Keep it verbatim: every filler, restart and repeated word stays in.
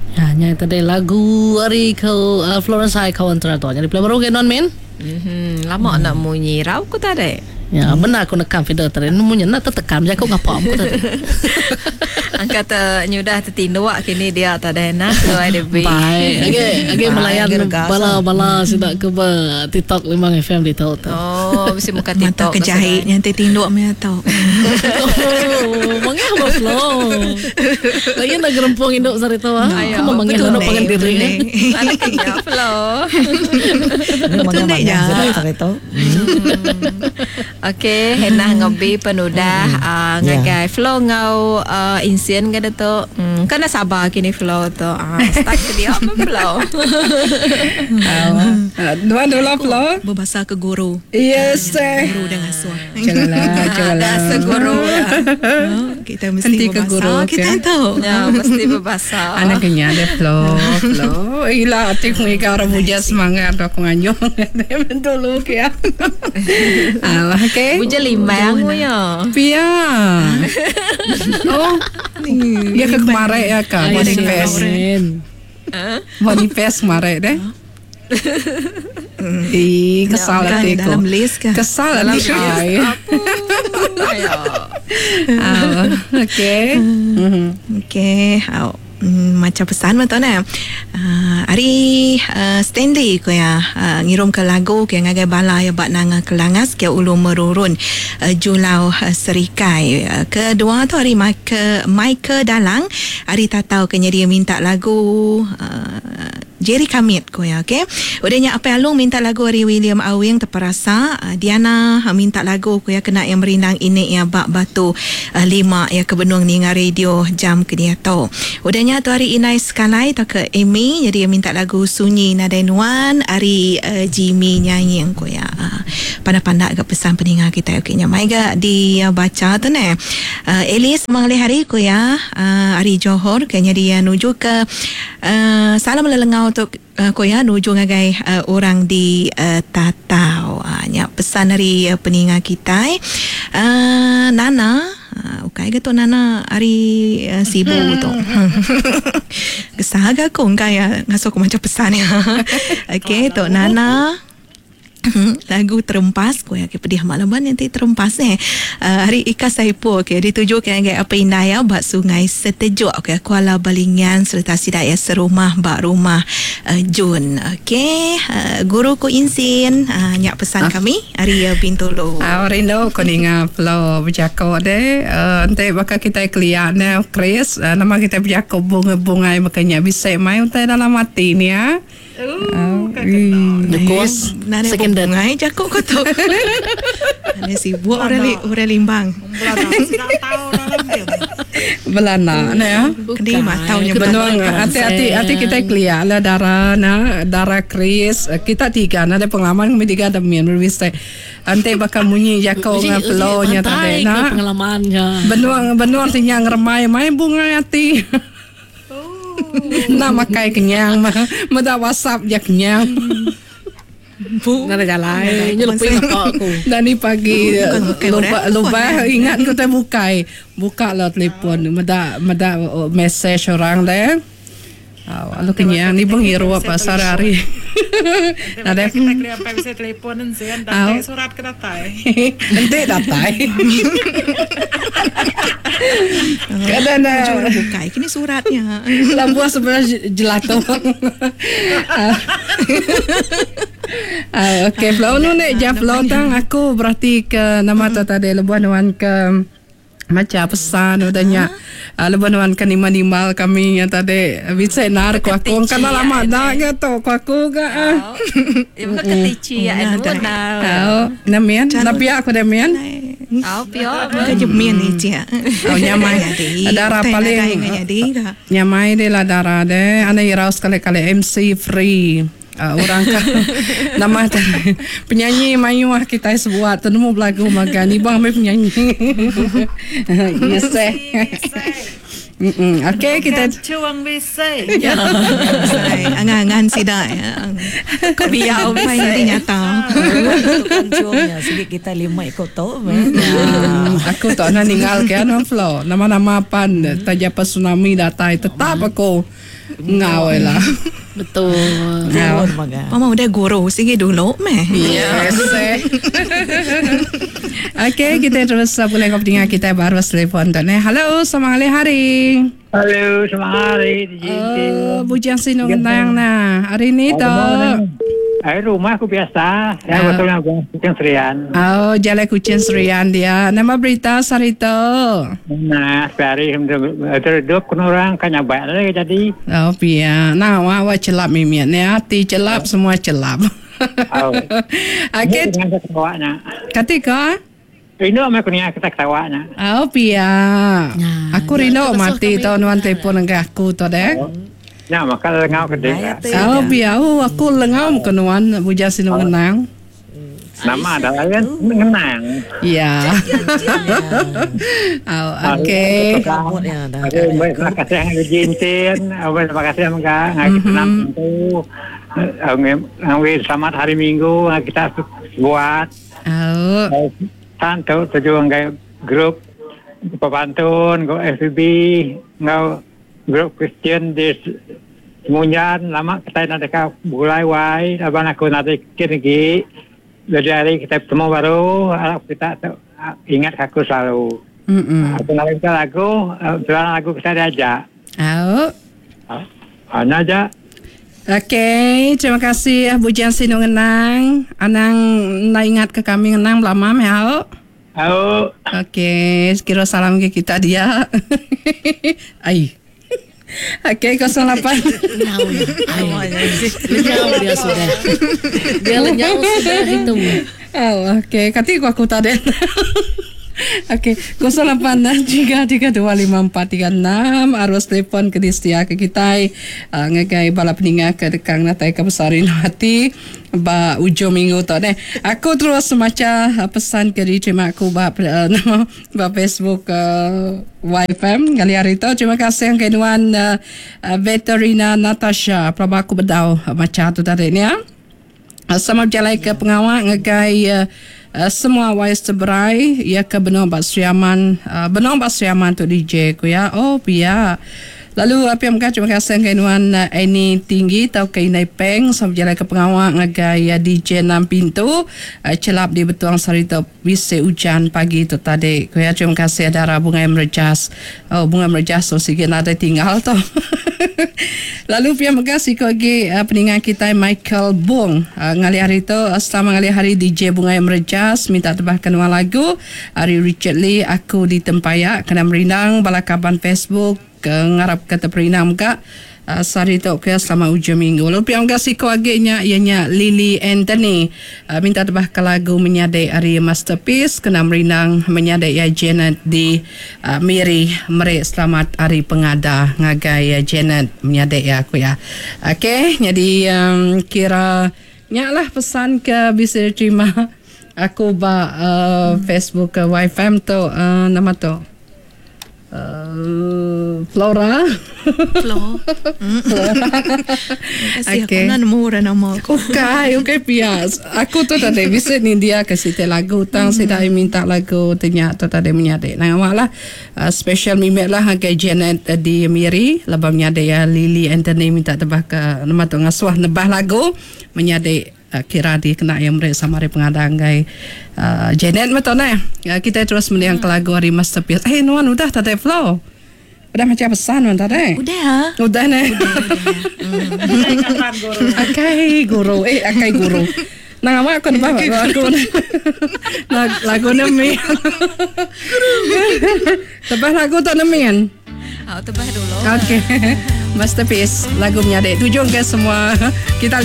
Ya, nya tadi lagu ari kau uh, Florence High kawan teratur. Jadi play baru ke non min? Mhm, lama nak munyi rau ku tadi. Ya, hmm. benar aku nekam video tadi. Numunya nak tertekam je aku ngapa aku tadi. Angkat nyudah tertinduk kini dia tak ada nak keluar D B. Baik. Okey, okey melayan bala-bala sidak ke TikTok Limang F M di tahu tu. Oh, mesti muka TikTok. Mata kejahit yang tertinduk me tahu. Oh, mangah lo flow. Lagi nak gerempong induk sari tahu ah. Aku memangnya lo pangan diri. Anak kenya flow. Betul tak ya? Sari tahu. Okey, henah ngobi penudah uh, ngagai flow ngau uh, insien kada tu. Hmm, kana sabar kini flow tu. Ah, uh, start dia apa flow. Dua dua flow. Berbahasa ke guru. Yes. Guru dengan suah. Janganlah, janganlah. Ada guru. Kita mesti ke berbahasa. Guru, Kita okay. tahu. Ya, mesti berbahasa. Anak kenya ada flow, flow. Ila atik mereka orang muda semangat aku nganyong. Dulu kia. Ah, okay. Buja limbang ya. Pia. Oh. Ya ke kemarin ya kak. Manifest. Manifest kemarin deh. Ih, kesal hati dalam list ke? Kesal dalam list. Okay. Okay. Hmm, macam pesan betul ni. Uh, hari uh, Stanley ko ya uh, ngirum ke lagu ke ngagai bala ya bak nang kelangas ke ulu merurun uh, Julau uh, Serikai. Uh, kedua tu hari Michael Michael Dalang hari tatau ke dia minta lagu uh, Jerry Kamit ko ya, okay. Udahnya apa alung minta lagu hari William Awing terperasa. Uh, Diana uh, minta lagu ko ya kena yang merindang ini ya bak batu uh, lima ya ke benung ni ngah radio jam ke dia tu. Udahnya tu hari Inai Skalai tak ke Amy jadi dia minta lagu Sunyi Nadai Nuan hari uh, Jimmy nyanyi yang ko ya. Uh, pandai-pandai ke pesan pendengar kita okay nya mai ga di uh, baca tu ne. Uh, Elis mengalih hari ko ya uh, hari Johor kayaknya dia nuju ke uh, salam lelengau untuk uh, ko ya nuju ngagai uh, orang di uh, Tatau. Uh, nya pesan dari uh, pendengar kita eh. uh, Nana uh, ukai ke tu Nana hari uh, sibuk tu. Kesaga ko ngkai ya ngaso ko macam pesan ya. Okey tu Nana lagu terempas ko ya ke pedih malaman yang terempas eh uh, hari Ika Saipo ke dituju ke ngai apa indah ya bak sungai Setejuk ke Kuala Balingan serta sidaya serumah bak rumah uh, Jun. Okey uh, guru ko insin uh, nyak pesan ah. kami hari uh, Bintolo. Ah rindo ko ninga flow berjako de uh, ante bakal kita kelia ne Chris uh, nama kita berjako bunga-bunga makanya bisa mai untai dalam mati ni ya. Oh, kakak nana second ngai jakok ko tu. Nana sibuk orang orang limbang. Belana na ya. Kena mataunya benar. Hati-hati hati kita clear lah darah na darah Chris kita tiga na ada pengalaman kami tiga ada mian berbisa. Ante bakal munyi jakok ngah flow nya tadi na pengalamannya. Benar benar tiang remai mai bunga hati. Nak makai kenyang mah mada WhatsApp je kenyang. Bu, nak jalan. Nyelupi apa aku. Dani pagi lupa lupa ingat ku teh bukai. Buka lah telefon mada mada message orang deh. Ah, alu kenyang ni bang hero apa sehari. Nada kita kira apa bisa teleponan sih dan surat ke datai. Nanti datai. Kadang nak buka ini suratnya. Lah buah sebenarnya jelato. Ah, okey, flow nu nek ja flow tang aku berarti ke nama tu tadi lebuan wan ke macam pesan udahnya uh, lebuan wan ke animal kami yang tadi bisa nar ku aku kan lama dah gitu ku aku ga ah. Ya bukan ketici ya anu na. Oh, namian, napia aku demian. Oh, pio. Kejemin ni cia. Oh, nyamai. Darah paling nyamai de la darah de ana iraus kali-kali M C free. Uh, orang kan nama penyanyi mayu ah kita sebuat temu lagu makan ibang me penyanyi. Yes. Mm-mm. Okey, kita Cuang bisa. Sai, angan-angan sida. Kau biar apa yang nyata. Tukang cuangnya sikit kita lima ikut tu. Hmm, aku tak nak ninggal ke anu Flo. Nama-nama pan taja pas tsunami datai tetap aku ngawai lah. Betul. Ngawai maga. Mama udah guru sige dulu meh. Yes. Okey, kita terus boleh kau dengar kita baru telefon tu ni. Halo, selamat hari. Halo, selamat hari. Oh, bujang sino ngentang na. Hari ni tu. Ay, rumah aku biasa. Saya Ah. betul nak Kucing Serian. Oh, jalan kucing Serian dia. Nama berita hari tu. Nah, sehari terduduk kun orang kan nyabai lagi jadi. Oh, pia. Nah, wah, wah celap mimian ni. Hati celap, semua celap. Oh. Okey, Dengan ketawanya. ketika Ini aku kuning kita ketawanya. oh, pia. Aku rindu mati tu nuan telefon dengan aku tu deh. Ya, maka ngau gede. Oh, pia. Oh, aku lengau ke nuan bujang sino ngenang. Nama adalah kan mengenang. Ya. Oh, okey. Kabut ya dah. Ada terima kasih yang dijintin. Terima kasih yang ngai kita enam itu. Ngai selamat hari Minggu kita buat. Oh. Tanto tujuh ngai grup pepantun, go F B, ngau grup Christian di Semunyan. Lama kita nanti kau mulai wai. Abang aku nanti kiri. Jadi hari kita bertemu baru, kita ingat aku selalu. Mm-mm. Aku nak kita lagu, jalan lagu kita diajak. Oh. Hanya aja. Okey, terima kasih bujang sino ngenang. Anang nak ingat ke kami ngenang lama meh. Oh, Okey, sekira salam ke kita dia. Ai. Okey, kosong lapan. Lenyau dia sudah. Dia lenyau sudah itu. Oh, okey. Kati aku tadi. Okey, kosong lapan tiga tiga dua lima empat tiga enam. Arus telefon ke distia ke kita. Uh, ngagai bala peninga ke dekang natai kebesarin hati. Ba ujung minggu tu deh. Aku terus membaca uh, pesan ke terima aku ba uh, nama ba Facebook uh, Y F M kali hari tu. Terima kasih yang keduan uh, uh, Veterina Natasha. Praba aku bedau uh, macam tu tadi ni ya. Uh, sama berjalan ke pengawal ngagai uh, uh, semua wais terberai ia ke benua Basriaman uh, benua Basriaman tu D J ku ya. Oh pia. Lalu apa yang terima kasih kenuan uh, Annie Tinggi tau ke Inai Peng sama berjalan ke pengawal ngagai uh, D J enam pintu uh, celap di betuang sarita bise hujan pagi tu tadi. Ku ya terima kasih ada bunga merjas. Oh bunga merjas so sikit ada tinggal tu. Lalu terima kasih kepada uh, peningat kita Michael Bong uh, ngali hari tu uh, selama ngali hari D J bunga merjas minta tebahkan dua lagu hari Richard Lee aku di Tempayak kena merindang balakaban Facebook ke ngarap kata perinam ka uh, sari tu ke selama ujung minggu. Lalu terima kasih keluarganya ianya Lily Anthony uh, minta tebah ke lagu menyadai hari Masterpiece kena merindang menyadai ya Janet di uh, Miri Merik selamat hari pengada ngagai ya Janet menyadai ya aku ya. Okey, jadi um, kira nyaklah pesan ke bisa terima aku ba uh, Facebook ke Y F M tu uh, nama tu Uh, Flora Flo. Kasih Okay. aku nak murah nama aku. Okay, okay pias. Aku tu tadi visit ni dia kasi te lagu tang hmm. saya minta lagu tanya tu tadi menyade. Nah awak lah uh, special mimet lah ke Janet uh, di Miri labam menyade ya Lily Anthony minta tebah ke nama tu ngasuah nebah lagu menyade uh, kira di kena yang mereka sama hari pengadang gai uh, Janet betul nah. Uh, kita terus melihat ke lagu hari Masterpiece. Eh nuan udah tadi flow. Udah macam pesan nuan tadi. Udah ha? Udah nih. Akai guru, eh akai guru. Nah, awak aku nampak lagu lagu nami. Tebah lagu tak nami kan? Oh, tebah dulu. Okay, Masterpiece lagu menyadek. Tujuh ke semua kita